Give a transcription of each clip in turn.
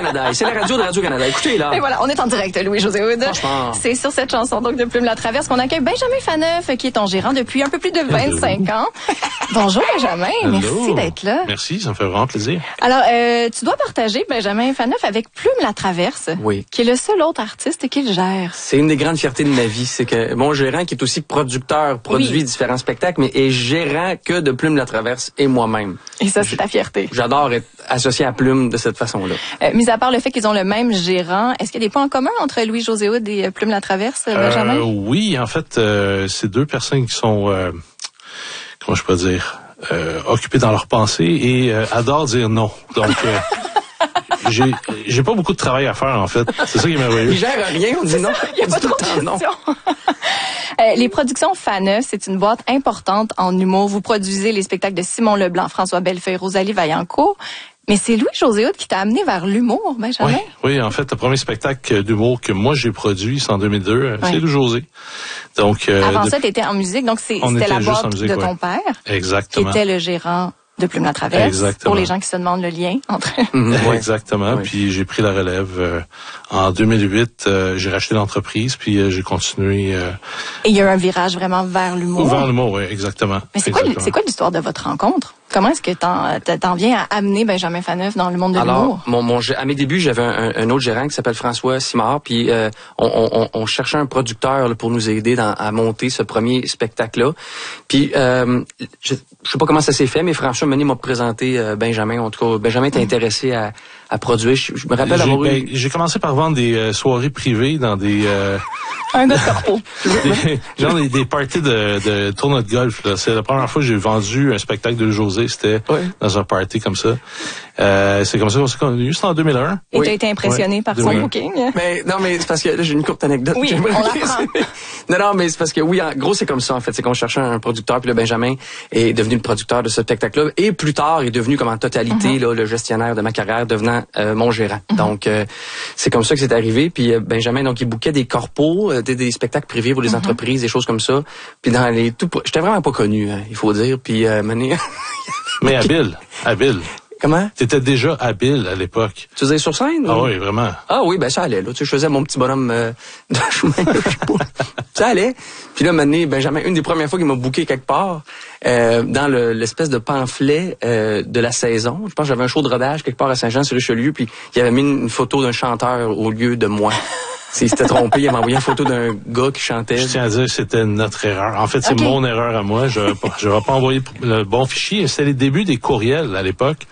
médaille. C'est la radio de Radio-Canada. Écoutez, là. Et voilà, on est en direct, Louis-José Hood. Franchement. C'est sur cette chanson, donc, de Plume la Traverse, qu'on accueille Benjamin Faneuf, qui est ton gérant depuis un peu plus de 25 ans. Bonjour, Benjamin. Hello. Merci d'être là. Merci, ça me fait vraiment plaisir. Alors, tu dois partager, Benjamin Faneuf, avec Plume la Traverse. Oui. Qui est le seul autre artiste qui le gère. C'est une des grandes fiertés de ma vie. C'est que mon gérant, qui est aussi producteur, produit différents spectacles, mais est gérant que de Plume la Traverse et moi-même. Et ça, c'est ta fierté. J'adore être associé à Plume de cette façon-là. Mis à part le fait qu'ils ont le même gérant, est-ce qu'il y a des points en commun entre Louis-José Hood et Plume la Traverse, Benjamin? Oui, en fait, c'est deux personnes qui sont, comment je peux dire, occupées dans leurs pensées et adorent dire non. Donc, j'ai pas beaucoup de travail à faire, en fait. C'est ça qui est merveilleux. Il gère rien, on dit non. Il n'y a pas trop de questions. Les productions Faneuf, c'est une boîte importante en humour. Vous produisez les spectacles de Simon Leblanc, François Bellefeuille, Rosalie Vaillancourt. Mais c'est Louis-José Hood qui t'a amené vers l'humour, Benjamin? Oui, en fait, le premier spectacle d'humour que moi j'ai produit, c'est en 2002, c'est Louis-José. Donc, avant ça, t'étais en musique, donc c'était la boîte de ton père. Exactement. Qui était le gérant de Plume la Traverse. Exactement. Pour les gens qui se demandent le lien entre... Exactement. Oui. Puis j'ai pris la relève. En 2008, j'ai racheté l'entreprise, puis j'ai continué... Et il y a eu un virage vraiment vers l'humour. Vers l'humour, oui, exactement. Mais c'est quoi l'histoire de votre rencontre? Comment est-ce que t'en viens à amener Benjamin Faneuf dans le monde de l'humour? Alors, à mes débuts, j'avais un autre gérant qui s'appelle François Simard, puis on cherchait un producteur là, pour nous aider à monter ce premier spectacle-là. Puis, je sais pas comment ça s'est fait, mais François Meunier m'a présenté Benjamin. En tout cas, Benjamin était intéressé à produire. Je me rappelle avoir eu... J'ai commencé par vendre des soirées privées dans des... un gars de corpo. des parties de tournoi de golf. Là. C'est la première fois que j'ai vendu un spectacle de José. C'était dans un party comme ça. C'est comme ça qu'on s'est connus. C'était en 2001. Et t'as été impressionné par son booking? Mais c'est parce que là, j'ai une courte anecdote. Oui, on l'apprend. Non, mais c'est parce que en gros, c'est comme ça, en fait. C'est qu'on cherchait un producteur, puis là, Benjamin est devenu le producteur de ce spectacle-là. Et plus tard, il est devenu, comme en totalité, là, le gestionnaire de ma carrière, devenant mon gérant. Donc, c'est comme ça que c'est arrivé. Puis Benjamin, donc, il bookait des corpos, des spectacles privés pour les entreprises, des choses comme ça. Puis dans les j'étais vraiment pas connu, il faut dire. Puis mais habile. Comment? T'étais déjà habile à l'époque. Tu faisais sur scène? Ah oui, vraiment. Ah oui, ben ça allait. Là, tu sais, je faisais mon petit bonhomme de chemin. Je sais pas. Ça allait. Puis là, maintenant, Benjamin, une des premières fois qu'il m'a booké quelque part, dans l'espèce de pamphlet de la saison, je pense que j'avais un show de rodage quelque part à Saint-Jean-sur-Richelieu, puis il avait mis une photo d'un chanteur au lieu de moi. S'il s'était trompé, il m'a envoyé une photo d'un gars qui chantait. Je tiens à dire que c'était notre erreur. En fait, c'est mon erreur à moi. Je n'aurais pas envoyé le bon fichier. C'était les débuts des courriels à l'époque.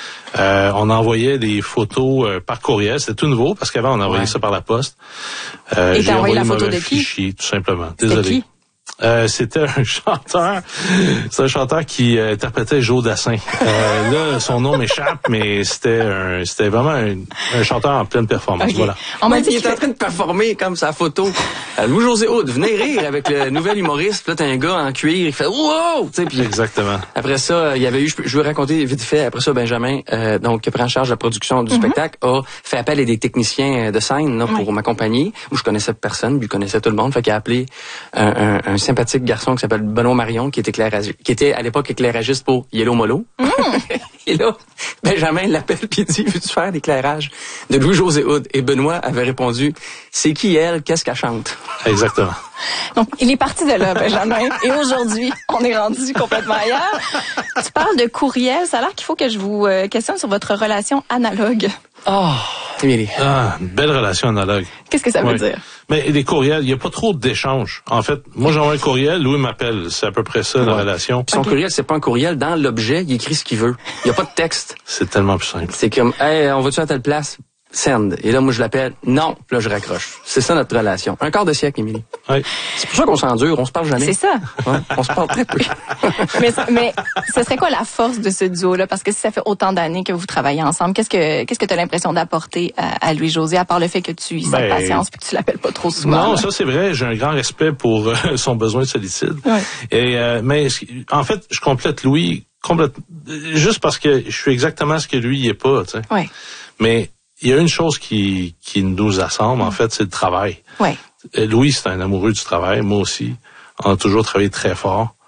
On envoyait des photos par courriel. C'était tout nouveau parce qu'avant, on envoyait ça par la poste. Et t'as envoyé la photo de qui? Fichier, tout simplement. Désolé. Qui? C'était un chanteur. C'est un chanteur qui interprétait Joe Dassin. Là, son nom m'échappe, mais c'était vraiment un chanteur en pleine performance. Okay. Voilà. On m'a dit qu'il était en train de performer comme sa photo. Louis-José Hood, venez rire avec le nouvel humoriste. Puis là, t'as un gars en cuir, il fait wow! Puis exactement. Après ça, il y avait eu, je vais raconter vite fait. Après ça, Benjamin, donc qui prend en charge la production du spectacle, a fait appel à des techniciens de scène là, pour m'accompagner. Où je connaissais personne, lui connaissait tout le monde, fait qu'il a appelé un sympathique garçon qui s'appelle Benoît Marion, qui était à l'époque éclairagiste pour Yellow Molo. Et là, Benjamin l'appelle puis il dit, veux-tu faire l'éclairage de Louis-José Hood? Et Benoît avait répondu, c'est qui elle? Qu'est-ce qu'elle chante? Exactement. Donc, il est parti de là, Benjamin. Et aujourd'hui, on est rendu complètement ailleurs. Tu parles de courriel. Ça a l'air qu'il faut que je vous questionne sur votre relation analogue. Oh, Émilie. Ah, une belle relation analogue. Qu'est-ce que ça veut dire? Mais les courriels, il n'y a pas trop d'échanges. En fait, moi, j'envoie un courriel, Louis m'appelle. C'est à peu près ça, la relation. Puis son courriel, c'est pas un courriel. Dans l'objet, il écrit ce qu'il veut. Il n'y a pas de texte. C'est tellement plus simple. C'est comme, hey, on va-tu à telle place? Send. Et là, moi, je l'appelle. Non. Puis là, je raccroche. C'est ça, notre relation. Un quart de siècle, Émilie. Oui. C'est pour ça qu'on s'endure. On se parle jamais. C'est ça. Ouais, on se parle très peu. mais ce serait quoi la force de ce duo-là? Parce que si ça fait autant d'années que vous travaillez ensemble, qu'est-ce que tu as l'impression d'apporter à Louis-José, à part le fait que tu y sens patience et que tu l'appelles pas trop souvent? Non, ça, c'est vrai. J'ai un grand respect pour son besoin de solitude. Ouais. Et, mais, en fait, je complète Louis juste parce que je suis exactement ce que lui, il est pas, tu sais. Ouais. Mais, il y a une chose qui nous assemble, en fait, c'est le travail. Ouais. Louis, c'est un amoureux du travail. Moi aussi. On a toujours travaillé très fort.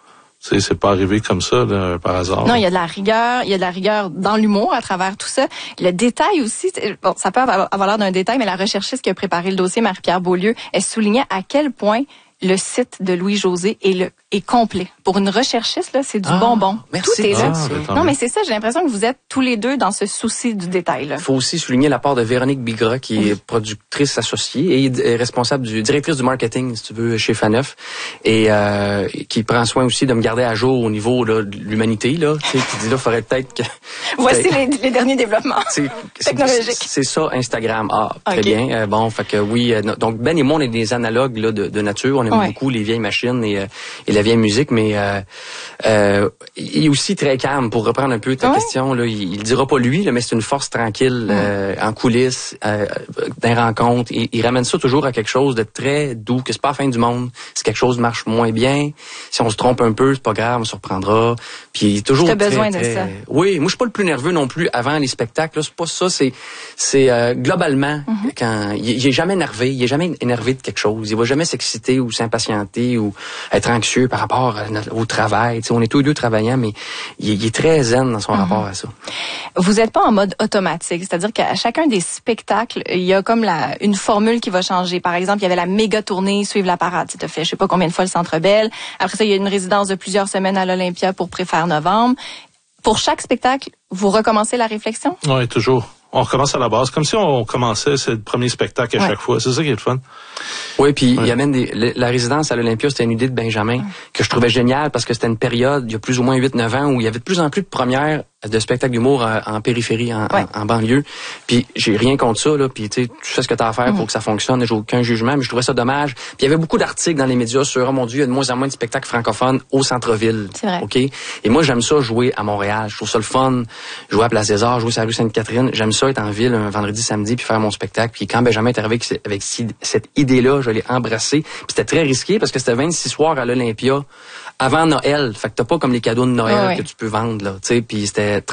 C'est pas arrivé comme ça, là, par hasard. Non, il y a de la rigueur dans l'humour à travers tout ça. Le détail aussi, bon, ça peut avoir l'air d'un détail, mais la recherchiste qui a préparé le dossier, Marie-Pierre Beaulieu, elle soulignait à quel point le site de Louis-José est complet. Pour une recherchiste, là, c'est du bonbon. Merci. Tout est là. Non, mais c'est ça, j'ai l'impression que vous êtes tous les deux dans ce souci du détail, là. Il faut aussi souligner la part de Véronique Bigra, qui est productrice associée et responsable directrice du marketing, si tu veux, chez Faneuf, et qui prend soin aussi de me garder à jour au niveau là, de l'humanité, là, tu sais, qui dit là, faudrait peut-être que... Voici les derniers développements technologiques. C'est ça, Instagram. Très bien. Bon, fait que oui, donc Ben et moi, on est des analogues là, de nature. On aime beaucoup les vieilles machines et la vieille musique, mais il est aussi très calme. Pour reprendre un peu ta question, là, il dira pas lui, là, mais c'est une force tranquille en coulisses, dans les rencontres. Il ramène ça toujours à quelque chose de très doux, que c'est pas la fin du monde. Si quelque chose marche moins bien, si on se trompe un peu, c'est pas grave, on se reprendra. Puis il est toujours très, besoin de ça. Oui, moi je suis pas le plus nerveux non plus avant les spectacles. Là, c'est pas ça. C'est globalement quand il est jamais énervé, il est jamais énervé de quelque chose. Il va jamais s'exciter ou s'impatienter ou être anxieux par rapport au travail. Tu sais, on est tous les deux travaillants, mais il est très zen dans son rapport à ça. Vous n'êtes pas en mode automatique, c'est-à-dire qu'à chacun des spectacles, il y a comme une formule qui va changer. Par exemple, il y avait la méga tournée Suivre la parade. Tu as fait je sais pas combien de fois le Centre Bell. Après ça, il y a une résidence de plusieurs semaines à l'Olympia pour préfaire novembre. Pour chaque spectacle, vous recommencez la réflexion? Oui, toujours. On recommence à la base, comme si on commençait ce premier spectacle à chaque fois. C'est ça qui est le fun. Oui, puis il amène la résidence à l'Olympia, c'était une idée de Benjamin que je trouvais géniale parce que c'était une période, il y a plus ou moins 8-9 ans, où il y avait de plus en plus de premières de spectacles d'humour en périphérie, en banlieue. Puis j'ai rien contre ça, là. Puis tu sais, tu fais ce que tu as à faire pour que ça fonctionne. J'ai aucun jugement, mais je trouvais ça dommage. Puis il y avait beaucoup d'articles dans les médias sur, oh mon Dieu, il y a de moins en moins de spectacles francophones au centre-ville. C'est vrai. OK? Et moi, j'aime ça jouer à Montréal. Je trouve ça le fun. Jouer à Place des Arts, jouer sur la rue Sainte-Catherine. J'aime ça être en ville un vendredi, samedi, puis faire mon spectacle. Puis quand Benjamin est arrivé avec cette idée-là, je l'ai embrassée. Puis c'était très risqué parce que c'était 26 soirs à l'Olympia avant Noël. Fait que t'as pas comme les cadeaux de Noël que tu peux vendre, là. Tu sais, puis c'était